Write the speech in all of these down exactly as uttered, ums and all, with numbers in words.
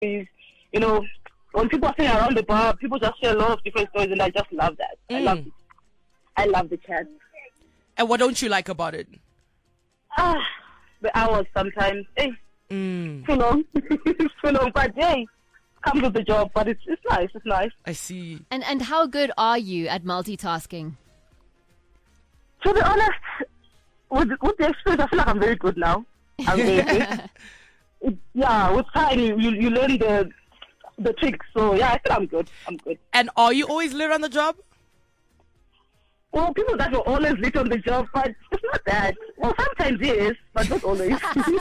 stories. You know, when people are sitting around the bar, people just share a lot of different stories, and I just love that. Mm. I love it. I love the chat. And what don't you like about it? Ah, the hours sometimes. Hey, mm. too long. Too long, but hey, comes with the job. But it's it's nice. It's nice. I see. And and how good are you at multitasking? To be honest, with with the experience, I feel like I'm very good now. I'm very good. It, yeah, with time you you learn the the tricks. So yeah, I feel I'm good. I'm good. And are you always late on the job? Well, people that were always late on the job, but it's not that. Well, sometimes yes, but not always.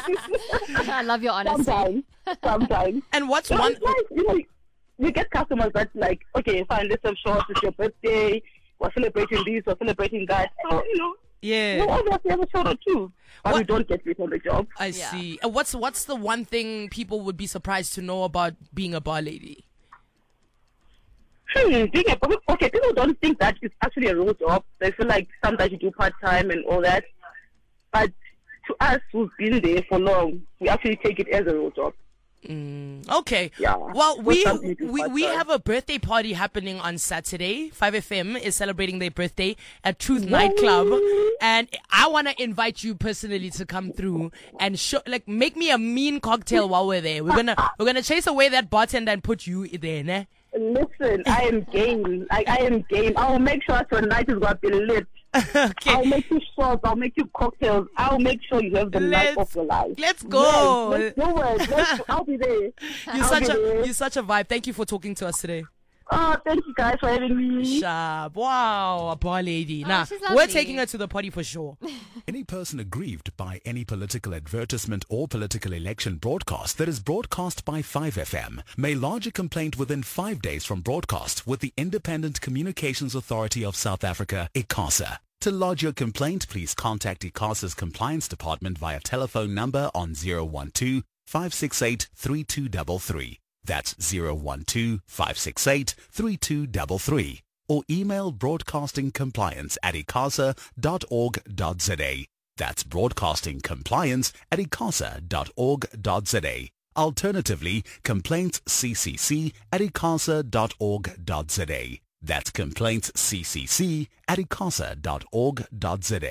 I love your honesty. Sometimes, sometimes. And what's you know, one? It's like, you know, you get customers that like, okay, fine, let's have short. It's your birthday. We're celebrating this. We're celebrating that. So you know, yeah, you obviously have a short or two, but what? we don't get late on the job. I Yeah. see. And what's what's the one thing people would be surprised to know about being a bar lady? Hmm, being a, okay, people don't think that it's actually a real job. They feel like sometimes you do part-time and all that. But to us who've been there for long, we actually take it as a real job. Mm, okay. Yeah. Well, we something to we, fight we for. have a birthday party happening on Saturday. five F M is celebrating their birthday at Truth Nightclub, and I want to invite you personally to come through and show, like, make me a mean cocktail while we're there. We're gonna we're gonna chase away that bartender and put you there, ne? Listen, I am game. Like, I am game. I will make sure tonight is going to be lit. Okay. I'll make you shots. I'll make you cocktails. I'll make sure you have the Let's- night of your life. let's go. Yes, let's do it. Let's, I'll be there. You're I'll such be a there. you're such a vibe. Thank you for talking to us today. Oh, thank you guys for having me. Sharp. Wow, a bar lady. Oh, Nah, she's we're lovely. taking her to the party for sure. Any person aggrieved by any political advertisement or political election broadcast that is broadcast by five F M may lodge a complaint within five days from broadcast with the Independent Communications Authority of South Africa, ICASA. To lodge your complaint, please contact ICASA's Compliance Department via telephone number on zero one two, five six eight, three two three three. That's zero one two, five six eight, three two three three. Or email broadcastingcompliance at icasa dot org dot za. That's broadcastingcompliance at icasa dot org dot za. Alternatively, complaintsccc at icasa dot org dot za. That's complaintsccc at icasa dot org dot za.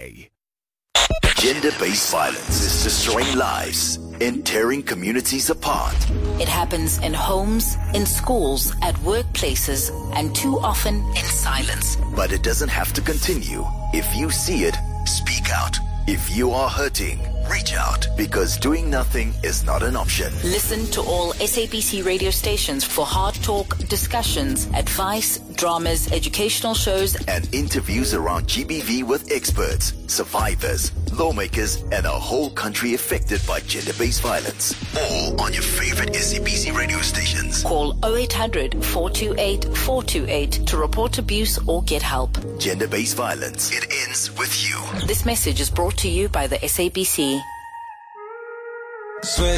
Gender-based violence is destroying lives and tearing communities apart. It happens in homes, in schools, at workplaces, and too often in silence. But it doesn't have to continue. If you see it, speak out. If you are hurting, reach out, because doing nothing is not an option. Listen to all S A B C radio stations for hard talk, discussions, advice, dramas, educational shows, And interviews around G B V with experts, survivors, lawmakers, and a whole country affected by gender-based violence. All on your favorite S A B C radio stations. Call oh eight hundred, four two eight, four two eight to report abuse or get help. Gender-based violence. It ends with you. This message is brought to you by the S A B C. Swish.